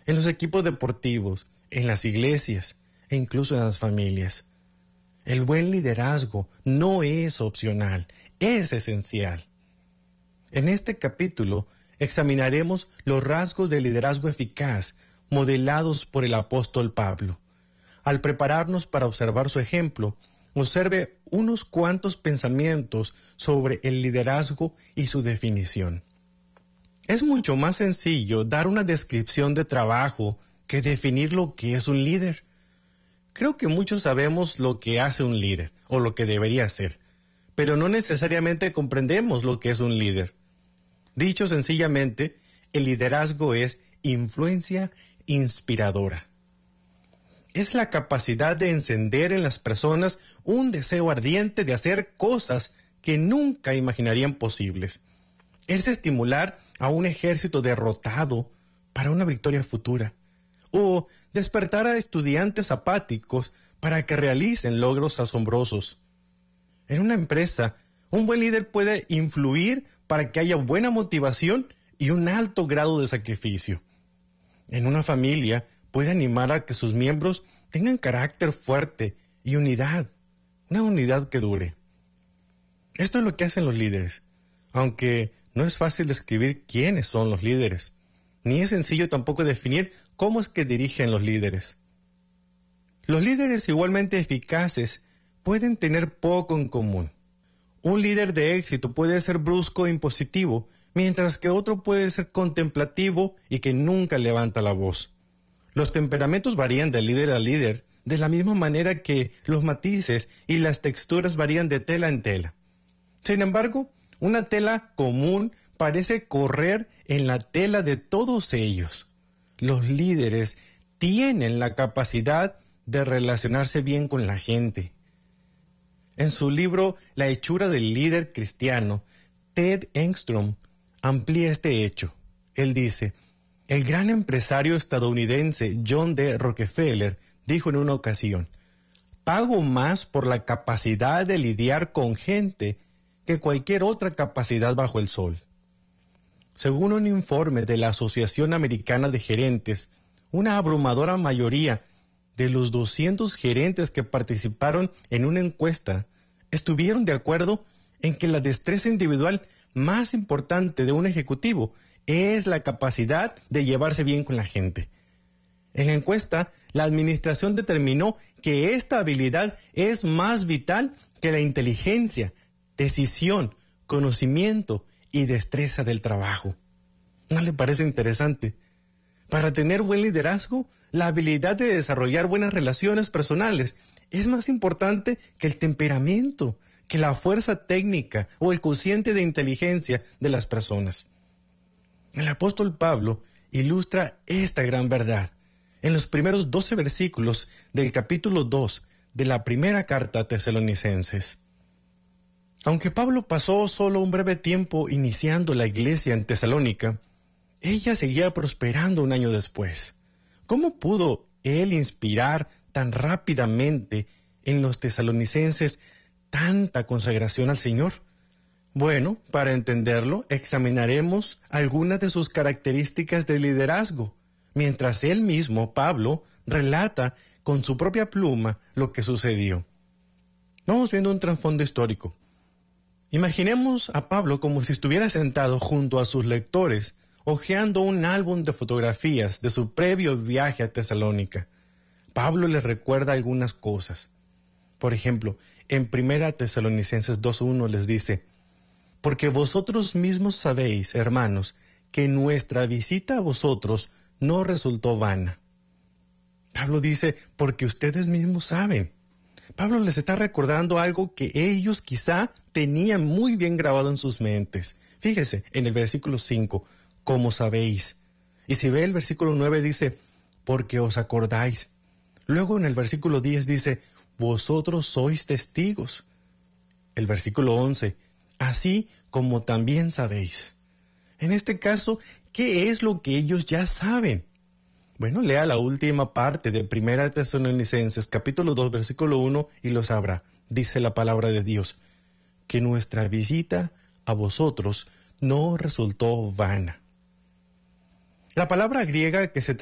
en los equipos deportivos, en las iglesias e incluso en las familias. El buen liderazgo no es opcional, es esencial. En este capítulo examinaremos los rasgos del liderazgo eficaz modelados por el apóstol Pablo. Al prepararnos para observar su ejemplo, observe unos cuantos pensamientos sobre el liderazgo y su definición. Es mucho más sencillo dar una descripción de trabajo que definir lo que es un líder. Creo que muchos sabemos lo que hace un líder, o lo que debería hacer, pero no necesariamente comprendemos lo que es un líder. Dicho sencillamente, el liderazgo es influencia inspiradora. Es la capacidad de encender en las personas un deseo ardiente de hacer cosas que nunca imaginarían posibles. Es estimular a un ejército derrotado para una victoria futura, o despertar a estudiantes apáticos para que realicen logros asombrosos. En una empresa, un buen líder puede influir para que haya buena motivación y un alto grado de sacrificio. En una familia, puede animar a que sus miembros tengan carácter fuerte y unidad, una unidad que dure. Esto es lo que hacen los líderes, aunque no es fácil describir quiénes son los líderes, ni es sencillo tampoco definir cómo es que dirigen los líderes. Los líderes igualmente eficaces pueden tener poco en común. Un líder de éxito puede ser brusco e impositivo, mientras que otro puede ser contemplativo y que nunca levanta la voz. Los temperamentos varían de líder a líder, de la misma manera que los matices y las texturas varían de tela en tela. Sin embargo, una tela común parece correr en la tela de todos ellos. Los líderes tienen la capacidad de relacionarse bien con la gente. En su libro La hechura del líder cristiano, Ted Engstrom amplía este hecho. Él dice: el gran empresario estadounidense John D. Rockefeller dijo en una ocasión: pago más por la capacidad de lidiar con gente que cualquier otra capacidad bajo el sol. Según un informe de la Asociación Americana de Gerentes, una abrumadora mayoría de los 200 gerentes que participaron en una encuesta estuvieron de acuerdo en que la destreza individual más importante de un ejecutivo es la capacidad de llevarse bien con la gente. En la encuesta, la administración determinó que esta habilidad es más vital que la inteligencia, decisión, conocimiento y destreza del trabajo. ¿No le parece interesante? Para tener buen liderazgo, la habilidad de desarrollar buenas relaciones personales es más importante que el temperamento, que la fuerza técnica o el cociente de inteligencia de las personas. El apóstol Pablo ilustra esta gran verdad en los primeros 12 versículos del capítulo 2 de la primera carta a Tesalonicenses. Aunque Pablo pasó solo un breve tiempo iniciando la iglesia en Tesalónica, ella seguía prosperando un año después. ¿Cómo pudo él inspirar tan rápidamente en los tesalonicenses tanta consagración al Señor? Bueno, para entenderlo, examinaremos algunas de sus características de liderazgo, mientras él mismo, Pablo, relata con su propia pluma lo que sucedió. Vamos viendo un trasfondo histórico. Imaginemos a Pablo como si estuviera sentado junto a sus lectores, hojeando un álbum de fotografías de su previo viaje a Tesalónica. Pablo les recuerda algunas cosas. Por ejemplo, en 1 Tesalonicenses 2:1 les dice: porque vosotros mismos sabéis, hermanos, que nuestra visita a vosotros no resultó vana. Pablo dice: porque ustedes mismos saben. Pablo les está recordando algo que ellos quizá tenían muy bien grabado en sus mentes. Fíjese, en el versículo 5, como sabéis. Y si ve el versículo 9 dice: porque os acordáis. Luego en el versículo 10 dice: vosotros sois testigos. El versículo 11: así como también sabéis. En este caso, ¿qué es lo que ellos ya saben? Bueno, lea la última parte de 1 Tesalonicenses, capítulo 2, versículo 1, y lo sabrá. Dice la palabra de Dios: que nuestra visita a vosotros no resultó vana. La palabra griega que se